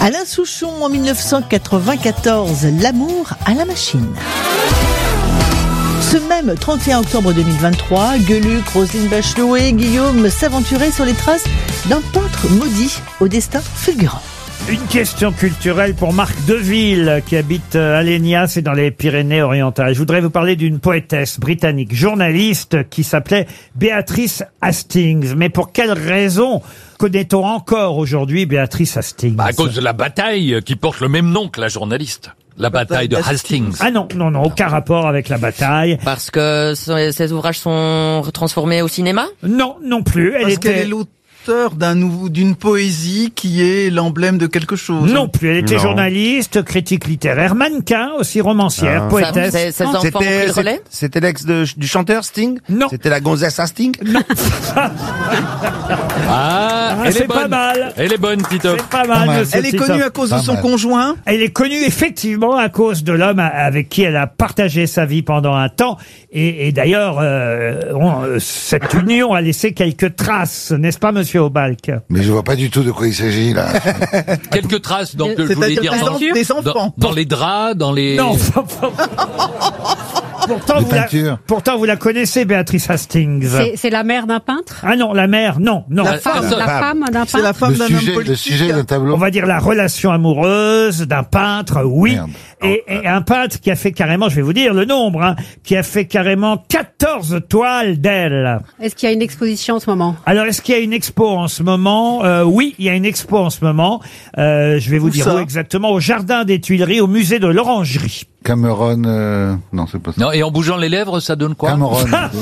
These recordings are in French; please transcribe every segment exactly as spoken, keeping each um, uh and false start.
Alain Souchon en mille neuf cent quatre-vingt-quatorze, L'amour à la machine. Ce même trente et un octobre deux mille vingt-trois, Gueluc, Roselyne Bachelot et Guillaume s'aventuraient sur les traces d'un peintre maudit au destin fulgurant. Une question culturelle pour Marc Deville qui habite Alenia, c'est dans les Pyrénées-Orientales. Je voudrais vous parler d'une poétesse britannique, journaliste qui s'appelait Béatrice Hastings. Mais pour quelle raison connaît-on encore aujourd'hui Béatrice Hastings? Bah à cause de la bataille qui porte le même nom que la journaliste. La bataille de Hastings. Ah non, non, non, aucun rapport avec la bataille. Parce que ces ouvrages sont transformés au cinéma? Non, non plus. Elle Parce était... qu'elle est l'auteur d'un nouveau, d'une poésie qui est l'emblème de quelque chose. Non plus. Elle était Non. journaliste, critique littéraire, mannequin, aussi romancière, Ah. poétesse. Ces ces enfants ont pris C'était, le relais? c'était l'ex de- du chanteur Sting? Non. C'était la gonzesse à Sting? Non, Ah, elle c'est est pas bonne. mal. Elle est bonne, Tito. c'est pas mal, mal. monsieur Elle est Tito. connue à cause de Pas son mal. conjoint. Elle est connue effectivement à cause de l'homme avec qui elle a partagé sa vie pendant un temps. Et, et d'ailleurs, euh, on- euh, cette union a laissé quelques traces, n'est-ce pas, monsieur Aubalc? Mais je vois pas du tout de quoi il s'agit là. Quelques traces, donc je voulais C'est-à-dire dire des, dans, en- des enfants. dans, dans les draps, dans les... Non. pourtant, Des vous la, peintures. pourtant, vous la connaissez, Béatrice Hastings. C'est, c'est la mère d'un peintre? Ah non, la mère, non, non. La Ah, femme, personne. La femme d'un c'est la peintre? femme Le d'un homme sujet, politique. le sujet d'un tableau. On va dire la relation amoureuse d'un peintre, oui. Merde. Et, et un peintre qui a fait carrément, je vais vous dire le nombre, hein, qui a fait carrément quatorze toiles d'elle. Est-ce qu'il y a une exposition en ce moment? Alors, est-ce qu'il y a une expo en ce moment? euh, Oui, il y a une expo en ce moment. Euh, je vais vous Où dire ça où exactement. Au Jardin des Tuileries, au musée de l'Orangerie. Cameron, euh... non c'est pas ça. Non, et en bougeant les lèvres, ça donne quoi? Cameron.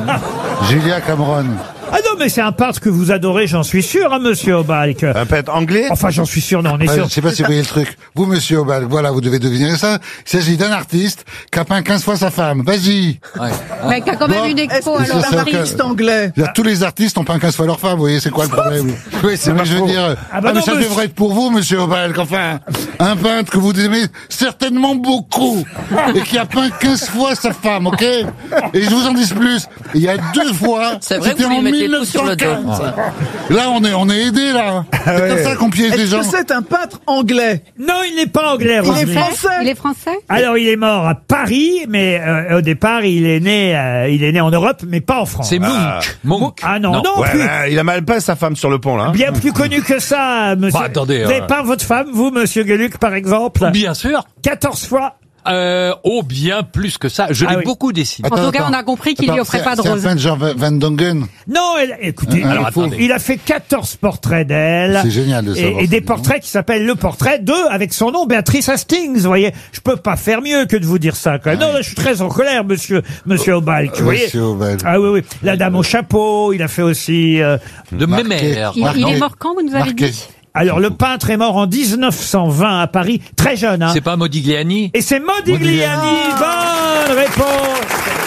Julia Cameron. Ah non, mais c'est un peintre que vous adorez, j'en suis sûr, hein, monsieur Aubalc. Un peintre anglais? Enfin, j'en suis sûr, non, on est Ouais, sûr. je sais pas si vous voyez le truc. Vous, monsieur Obal, voilà, vous devez deviner ça. Il s'agit d'un artiste qui a peint quinze fois sa femme. Vas-y. Ouais. Mais qu'il y a quand même Bon, une Est-ce expo que alors ça, c'est c'est un aucun- artiste anglais? Il y a tous les artistes ont peint quinze fois leur femme, vous voyez, c'est quoi le problème? Oui, c'est Mais pas je veux faux. dire, Ah bah ah, mais non, ça monsieur- devrait être pour vous, monsieur Obal, qu'enfin, un peintre que vous aimez certainement beaucoup, et qui a peint quinze fois sa femme, ok? Et je vous en dis plus, il y a deux fois, C'est vrai que c'était vous lui en mettez tout sur le dos. mille neuf cent quinze. Là, on est, on est aidés, là. C'est comme ça qu'on piège les Est-ce gens. que c'est un peintre anglais? Non, il n'est pas anglais, Il est Roselyne. français. Il est français? Alors, il est mort à Paris, mais euh, au départ, il est né, euh, il est né en Europe, mais pas en France. C'est Munch. Munch. Ah non, non, Ouais, plus, bah, il a mal peint sa femme sur le pont, là. hein. bien plus connu que ça, monsieur. Bah, attendez, vous avez euh, pas votre femme, vous, monsieur Gueluc, par exemple, Bien sûr. quatorze fois. Euh, oh, bien plus que ça. Je Ah l'ai oui. beaucoup dessiné. En tout cas, on a compris qu'il lui offrait pas de C'est un rose. peintre genre Van Dongen. Non, elle- écoutez, Ah, il, alors, attendez. il a fait quatorze portraits d'elle. C'est génial de Et, savoir et ça, des dis donc. portraits qui s'appellent le portrait de, avec son nom, Béatrice Hastings, vous voyez. Je peux pas faire mieux que de vous dire ça, quand même. Non, là, je suis très en colère, monsieur, monsieur Aubalc, vous voyez. Monsieur Obal. Ah oui, oui. La dame au chapeau, il a fait aussi, euh, De Marqué. mémère. Il, il Marqué. est mort quand, vous nous avez Marqué. dit? alors, le peintre est mort en dix-neuf cent vingt à Paris, très jeune, hein. C'est pas Modigliani? Et c'est Modigliani. Bonne réponse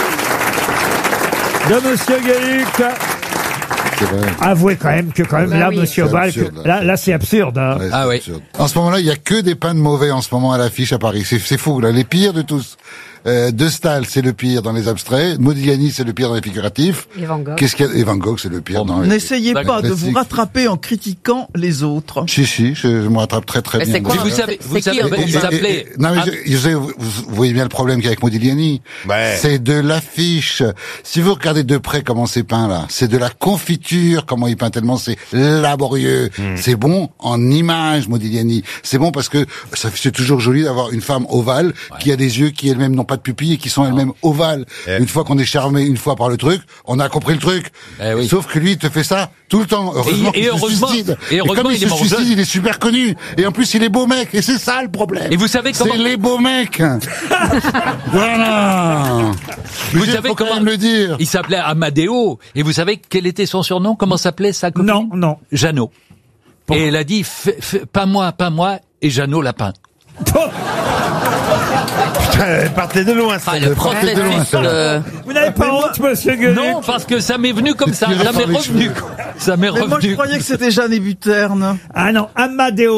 de monsieur Gueluc. C'est vrai. Avouez quand même que quand même Bah là, oui. monsieur C'est Aubalc, absurde, là. là, là, c'est absurde, hein. Ouais, c'est Ah oui. absurde. En ce moment-là, il y a que des peintres mauvais en ce moment à l'affiche à Paris. C'est, c'est fou, là. Les pires de tous. Euh, De Staël, c'est le pire dans les abstraits. Modigliani, c'est le pire dans les figuratifs. Et Van Gogh. Qu'est-ce qu'il y a? Et Van Gogh, c'est le pire dans les... N'essayez D'accord. pas de vous Classique. rattraper en critiquant les autres. Si, si, je, je me rattrape très très Mais bien. c'est quoi, Mais vous C'est- savez, c'est vous qui, savez, un ils bon appelaient... Et- et- non mais Ah, je, je sais, vous, vous voyez bien le problème qu'il y a avec Modigliani. Ouais. C'est de l'affiche. Si vous regardez de près comment c'est peint là, c'est de la confiture comment il peint tellement c'est laborieux. C'est bon en image Modigliani. C'est bon parce que ça c'est toujours joli d'avoir une femme ovale qui a des yeux qui elles-mêmes n'ont pas de pupilles et qui sont elles-mêmes ovales. Eh. Une fois qu'on est charmé une fois par le truc, on a compris le truc. Eh oui. Sauf que lui il te fait ça tout le temps. Heureusement Et- et qu'il se heureusement- suicide. et heureusement, comme il, il est se mort suicide, jeune. il est super connu. Et en plus il est beau mec. Et c'est ça le problème. Et vous savez comment... C'est les beaux mecs. Voilà. Vous Il savez faut quand comment- même le dire. Il s'appelait Amadeo. Et vous savez quel était son surnom? Comment s'appelait sa copine? Non, non. Jeannot. Et elle a dit, fais- fais- pas moi, pas moi. Et Jeannot l'a peint. Elle partait de loin, ça. Ah, le processus de loin, ça. de... Vous n'avez pas honte, monsieur Gueluc? Non, parce que ça m'est venu comme ça. tiré Ça par m'est les revenu. cheveux. quoi. Ça m'est Mais moi, je revenu. croyais que c'était Jeanne et Buterne. Ah non, Amadeo